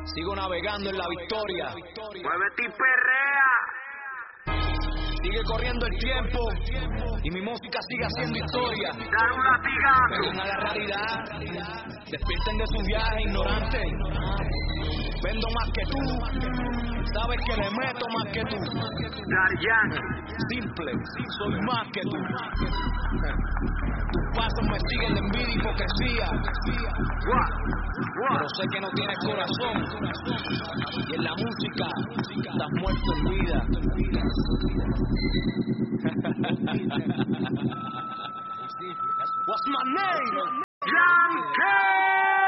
Sigo navegando en la victoria. Muévete y perrea. Sigue corriendo el tiempo y mi música sigue haciendo historia. Dar un latigazo. Vengan a la realidad, despierten de su viaje ignorante. Vendo más que tú, sabes que le meto más que tú. Daddy Yankee. Simple, soy más que tú. Tus pasos me siguen de envidia y hipocresía. Pero sé que no tienes corazón. Y en la música estás muerto en vida. What's my name?